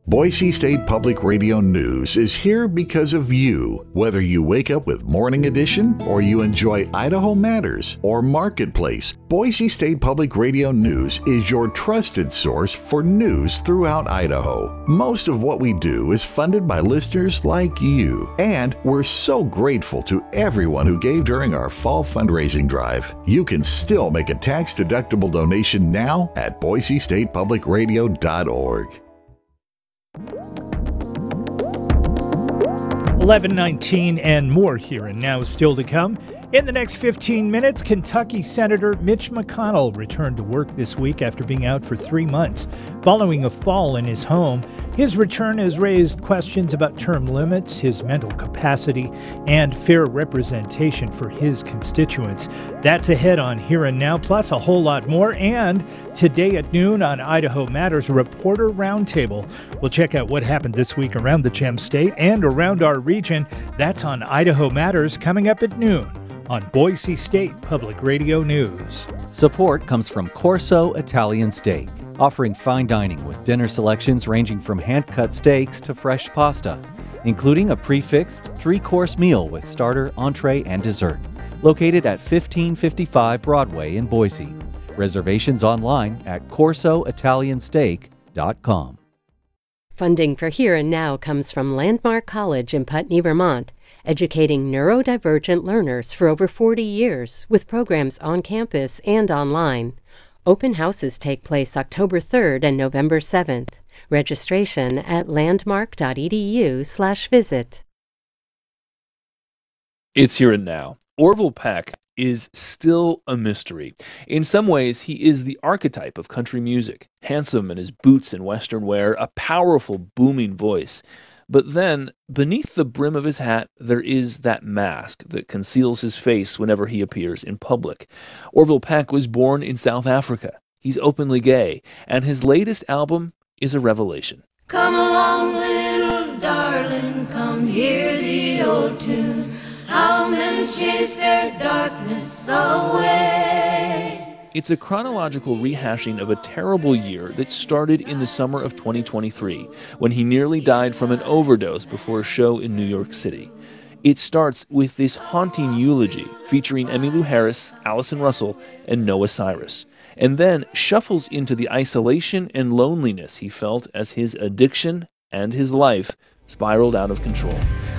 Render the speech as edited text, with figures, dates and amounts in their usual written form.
Boise State Public Radio News is here because of you. Whether you wake up with Morning Edition or you enjoy Idaho Matters or Marketplace, Boise State Public Radio News is your trusted source for news throughout Idaho. Most of what we do is funded by listeners like you, and we're so grateful to everyone who gave during our fall fundraising drive. You can still make a tax-deductible donation now at boisestatepublicradio.org. 11:19 and more here and now still to come. In the next 15 minutes, Kentucky Senator Mitch McConnell returned to work this week after being out for 3 months following a fall in his home. His return has raised questions about term limits, his mental capacity, and fair representation for his constituents. That's ahead on Here and Now, plus a whole lot more. And today at noon on Idaho Matters Reporter Roundtable, we'll check out what happened this week around the Gem State and around our region. That's on Idaho Matters coming up at noon on Boise State Public Radio News. Support comes from Corso Italian Steak, offering fine dining with dinner selections ranging from hand-cut steaks to fresh pasta, including a prefixed 3-course meal with starter, entree, and dessert. Located at 1555 Broadway in Boise. Reservations online at corsoitaliansteak.com. Funding for Here and Now comes from Landmark College in Putney, Vermont, educating neurodivergent learners for over 40 years with programs on campus and online. Open houses take place October 3rd and November 7th. Registration at landmark.edu/visit. It's Here and Now. Orville Peck is still a mystery. In some ways, he is the archetype of country music. Handsome in his boots and western wear, a powerful, booming voice. But then, beneath the brim of his hat, there is that mask that conceals his face whenever he appears in public. Orville Peck was born in South Africa. He's openly gay, and his latest album is a revelation. Come along, little darling, come hear the old tune. How men chase their darkness away. It's a chronological rehashing of a terrible year that started in the summer of 2023, when he nearly died from an overdose before a show in New York City. It starts with this haunting eulogy featuring Emmylou Harris, Allison Russell, and Noah Cyrus, and then shuffles into the isolation and loneliness he felt as his addiction and his life spiraled out of control.